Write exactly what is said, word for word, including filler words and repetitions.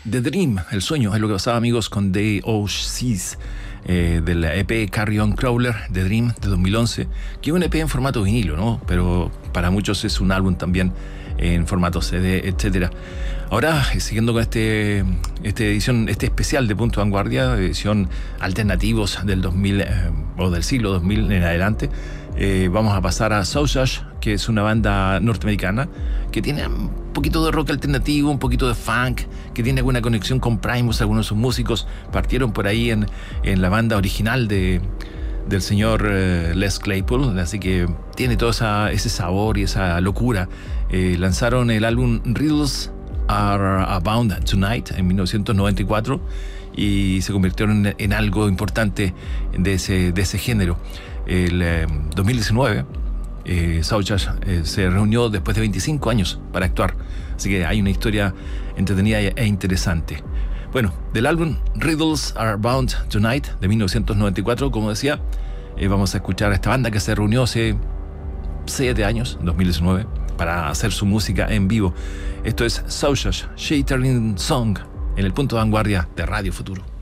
The Dream, el sueño, es lo que pasaba, amigos, con The Oasis, eh, del E P Carry On Crawler, The Dream, de dos mil once, que es un E P en formato vinilo, ¿no? Pero para muchos es un álbum también en formato C D, etcétera. Ahora, siguiendo con este, este edición, este especial de Punto de Vanguardia, edición alternativos del dos mil, eh, o del siglo dos mil en adelante, eh, vamos a pasar a Sausage, que es una banda norteamericana que tiene un poquito de rock alternativo, un poquito de funk, que tiene alguna conexión con Primus. Algunos de sus músicos partieron por ahí en, en la banda original de, del señor eh, Les Claypool, así que tiene todo esa, ese sabor y esa locura. Eh, lanzaron el álbum Riddles Are Abound Tonight en mil novecientos noventa y cuatro y se convirtieron en, en algo importante de ese, de ese género. El eh, dos mil diecinueve eh, Sausage eh, se reunió después de veinticinco años para actuar, así que hay una historia entretenida e interesante. Bueno, del álbum Riddles Are Bound Tonight de mil novecientos noventa y cuatro, como decía, eh, vamos a escuchar a esta banda que se reunió hace siete años, dos mil diecinueve, para hacer su música en vivo. Esto es Sausage, Shattering Song, en el Punto de Vanguardia de Radio Futuro.